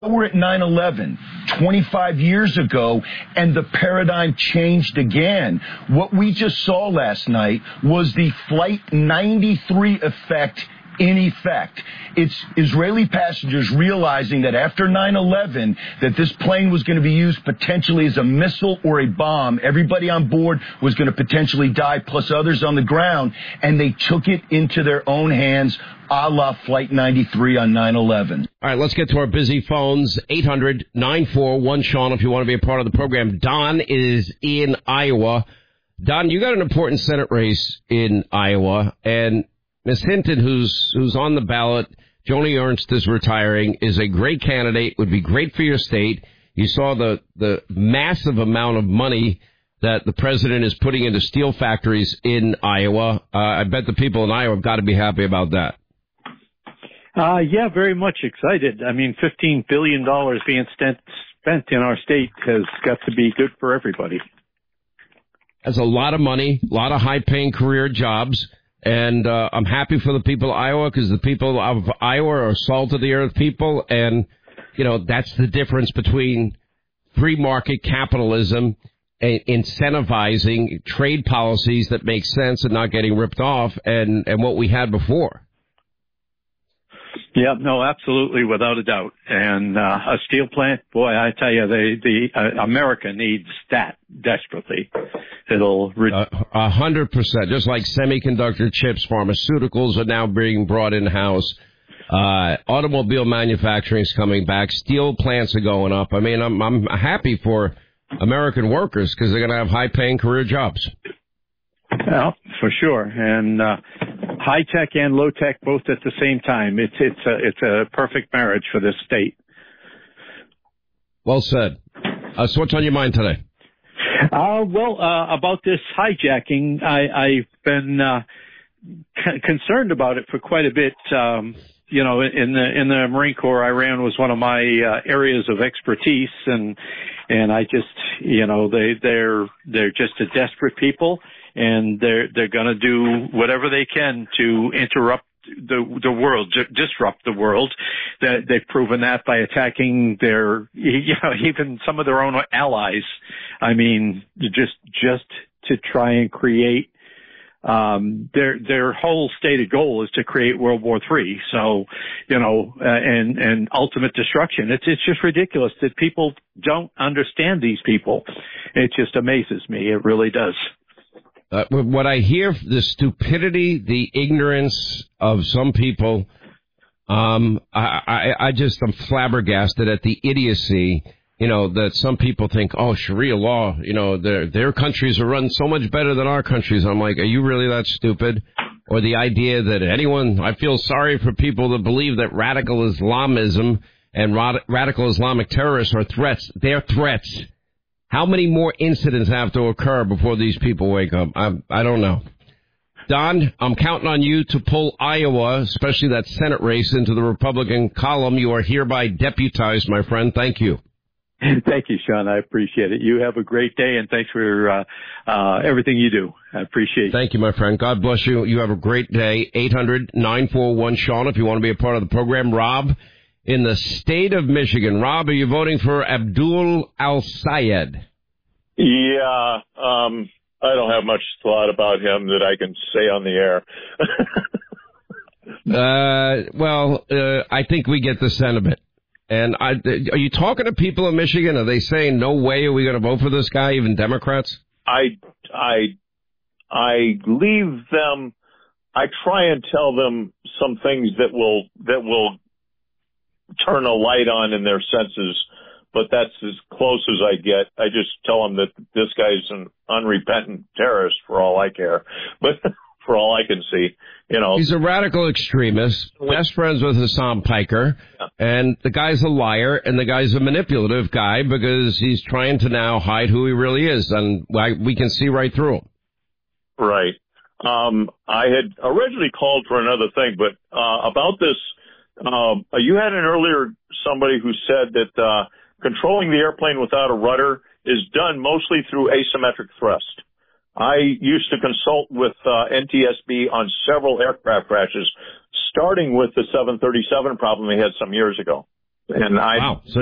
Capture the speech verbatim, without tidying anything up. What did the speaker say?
We're at nine eleven, twenty-five years ago, and the paradigm changed again. What we just saw last night was the Flight ninety-three effect in effect. It's Israeli passengers realizing that after nine eleven, that this plane was going to be used potentially as a missile or a bomb. Everybody on board was going to potentially die, plus others on the ground, and they took it into their own hands, a la Flight ninety-three on nine eleven. All right, let's get to our busy phones. eight hundred nine four one Sean if you want to be a part of the program. Don is in Iowa. Don, you got an important Senate race in Iowa, and Miz Hinton, who's who's on the ballot, Joni Ernst is retiring, is a great candidate, would be great for your state. You saw the, the massive amount of money that the president is putting into steel factories in Iowa. Uh, I bet the people in Iowa have got to be happy about that. Uh, yeah, very much excited. I mean, fifteen billion dollars being spent, spent in our state has got to be good for everybody. That's a lot of money, a lot of high-paying career jobs. And uh, I'm happy for the people of Iowa because the people of Iowa are salt-of-the-earth people. And, you know, that's the difference between free market capitalism and incentivizing trade policies that make sense and not getting ripped off and, and what we had before. Yeah, no, absolutely, without a doubt. And uh, a steel plant, boy, I tell you, the, the uh, America needs that desperately. It'll re- a uh, hundred percent, just like semiconductor chips, pharmaceuticals are now being brought in house. Uh, automobile manufacturing is coming back. Steel plants are going up. I mean, I'm I'm happy for American workers because they're going to have high-paying career jobs. Yeah, for sure. And uh, high tech and low tech both at the same time. It's it's a it's a perfect marriage for this state. Well said. Uh, so what's on your mind today? Uh, well, uh, about this hijacking, I, I've been uh, c- concerned about it for quite a bit. Um, you know, in the in the Marine Corps, Iran was one of my uh, areas of expertise, and and I just, you know, they they're they're just a desperate people. And they're they're going to do whatever they can to interrupt the the world, disrupt the world. That they've proven that by attacking their, you know, even some of their own allies. I mean, just just to try and create um their their whole stated goal is to create World War Three. So, you know, uh, and and ultimate destruction. It's it's just ridiculous that people don't understand these people. It just amazes me. It really does. Uh, what I hear, the stupidity, the ignorance of some people, um, I, I, I just am flabbergasted at the idiocy, you know, that some people think, oh, Sharia law, you know, their their countries are run so much better than our countries. I'm like, are you really that stupid? Or the idea that anyone, I feel sorry for people that believe that radical Islamism and rad- radical Islamic terrorists are threats. They're threats. How many more incidents have to occur before these people wake up? I, I don't know. Don, I'm counting on you to pull Iowa, especially that Senate race, into the Republican column. You are hereby deputized, my friend. Thank you. Thank you, Sean. I appreciate it. You have a great day, and thanks for uh, uh, everything you do. I appreciate it. Thank you, my friend. God bless you. You have a great day. eight hundred nine four one Sean if you want to be a part of the program. Rob in the state of Michigan. Rob, are you voting for Abdul Al-Sayed? Yeah, um, I don't have much thought about him that I can say on the air. uh, well, uh, I think we get the sentiment. And I, are you talking to people in Michigan? Are they saying, no way are we going to vote for this guy, even Democrats? I, I, I leave them, I try and tell them some things that will, that will turn a light on in their senses, but that's as close as I get. I just tell them that this guy's an unrepentant terrorist for all I care, but for all I can see, you know. He's a radical extremist, best friends with Hassan Piker, yeah. And the guy's a liar, and the guy's a manipulative guy because he's trying to now hide who he really is, and we can see right through him. Right. Um, I had originally called for another thing, but uh, about this, um, you had an earlier somebody who said that uh, controlling the airplane without a rudder is done mostly through asymmetric thrust. I used to consult with uh, N T S B on several aircraft crashes, starting with the seven thirty-seven problem we had some years ago. And I wow. So